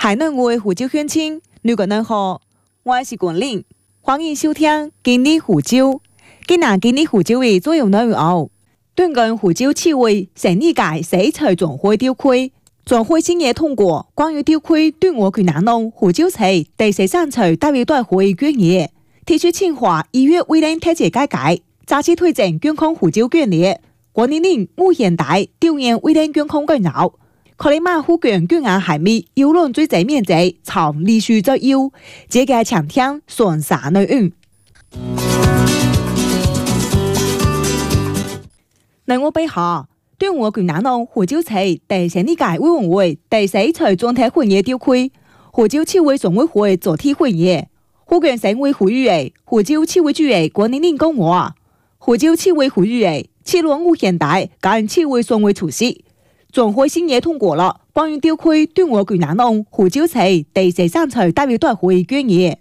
海南话湖州乡亲，你个好，我是冠霖，欢迎收听今日湖州。今日湖州的主要内容，短跟湖州市委成立界洗菜总会召开，总会先夜通过关于召开对我去南农湖州市第13次代表大会决议，提出清华1月卫生体制改革，早期推进健康湖州决议，国年龄目现代调研卫生健康改造。克里马护卷卷牙海密，有论最正面者朝历史作优，这个强听算啥内容？内我背下，对我去南农湖州市第成立界委员会第4次专题会议召开，湖州市委常委会昨天会议，护卷省委呼吁的湖州市委主席郭年龄讲话，湖州市委呼吁的市论目现代跟市委常委出席。总会先夜通过了关于召开对我去南农湖州市第13次代表大会决议。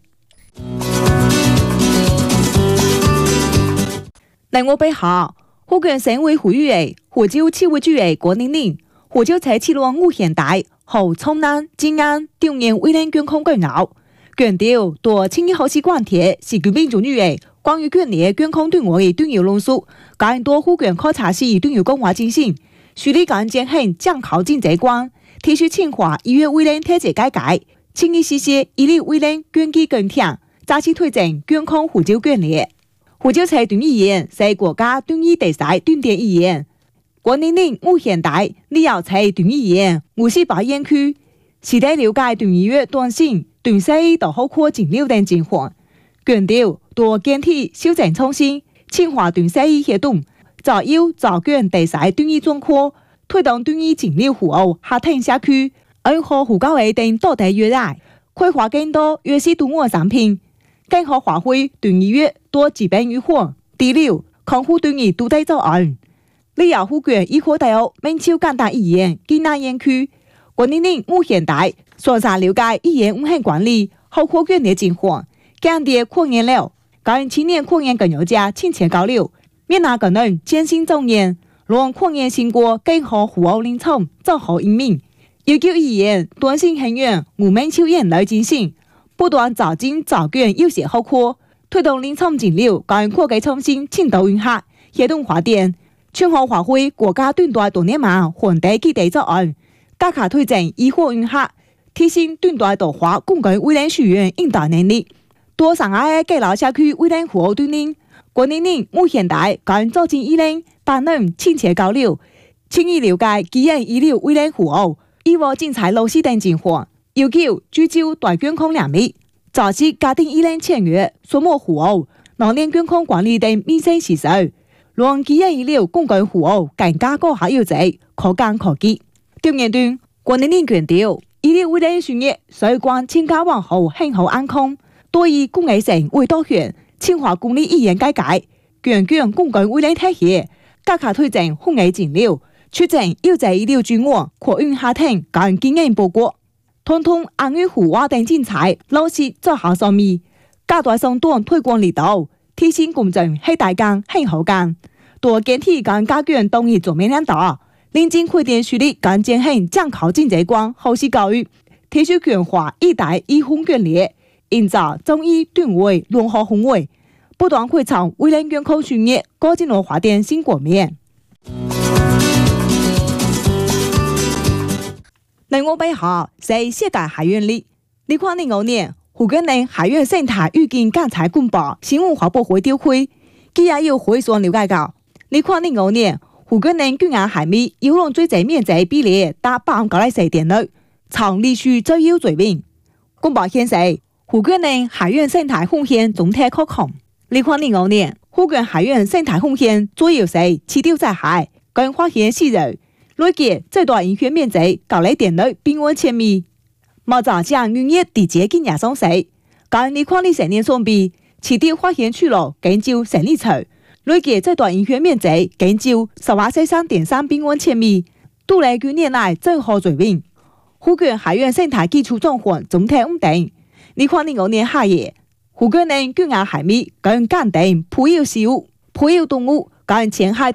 内我背下，护卷省委呼吁的湖州市委主席郭年龄，湖州市市论目现代和冲南静安调研卫生健康改造，强调多清洁好习惯贴是居民主义的关于建立健康对我的重要论述，更多护卷考察是重要讲话精神。树立干健康降考经济观，提出清华1月卫生体制改革，清议实施医疗卫生捐基更挺，早期推进健康湖州建立。湖州市段医院是国家段医第4段点医院，郭年龄目现代李耀市段医院无锡八院区，是在了解段医院短信、段西医到后科诊疗等情况，强调多检体修正创新，清华段西医协同。早优早卷第4段医专科，推动段医诊疗服务下探社区，安和湖高卫等多地约来，开发更多粤式动物产品，更好发挥段医院多疾病预防、治疗、康复段医都在作案。李耀护卷医科大学明超简单医院暨南院区，郭年龄目现代上山了解医院运行管理、后科卷的情况，降低扩验了，跟青年扩验更有加亲切交流。免那个人艰辛状元，让矿业经过更好服务临床，做好人民。要求医院短信很远，我们抽验来进行，不断早进早卷有些后科，推动临床诊疗跟科技创新进度融合，协同发展，全好发挥国家短大多年嘛环地基地作案，加强推进医护融合，提升短大多化公共卫生资源应答能力，多上海的各老社区卫生服务锻炼。郭年龄目现代跟走进医院把人亲切交流，轻易了解基因医疗卫生服务、医务人才落实等情况，要求聚焦大健康良民，早期家庭医疗签约、数码服务、老年健康管理等民生实施，让基因医疗公共服务更加高效有致、可干可记。调研中，郭年龄强调，医疗卫生事业需关全家往后很好安康，多以公益性为导向。清华公立医院改革，强强公共卫生体系，加强推进公益诊疗，促进有质医疗专案扩运下庭跟经验报告，通通安于护娃等人才落实做好上面，加大上短推广力度，提升公正系大纲很好干，多检体跟家卷同意做面两大，认真开展树立跟健康降考经济观后续教育，提出强化一代医护建立。营造中医段位融合氛围，不断开创卫生健康事业高进路发展新局面。内我背下是世界海员里，2005年湖广人海员生态预警监察公布新闻发布会召开，记者要回所了解到，2005年湖广人卷牙海米游泳最正面积比例达94.6%，创历史最优水平。公报显示。湖广人海洋生态风险总体可控。2005年，湖广海洋生态风险主要是栖钓灾害跟发现死人，累计最大影响面积9.6平方千米。毛早将渔业地接近亚松市，跟2010年相比，栖钓发现区落减少10里处，累计最大影响面积减少13.3平方千米，都在9年来最好水平。湖广海洋生态基础状况总体稳定。2005年夏夜，湖广人卷牙海米跟干定普有食物、普有动物跟前海